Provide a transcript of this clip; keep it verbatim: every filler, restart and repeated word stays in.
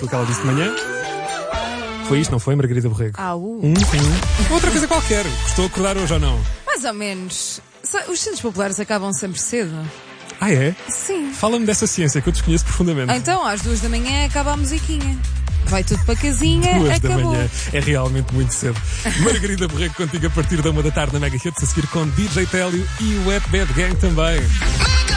aquilo que ela disse de manhã. Foi isto, não foi, Margarida Borrego? Ah, uh. Hum, hum. Outra coisa qualquer. Gostou de acordar hoje ou não? Mais ou menos. Os centros populares acabam sempre cedo. Ah, é? Sim. Fala-me dessa ciência que eu desconheço profundamente. Então, às duas da manhã acaba a musiquinha. Vai tudo para casinha, Duas acabou. da manhã. É realmente muito cedo. Margarida Borrego contigo a partir da uma da tarde na Mega Hits, a seguir com D J Télio e o Wet Bad Gang também.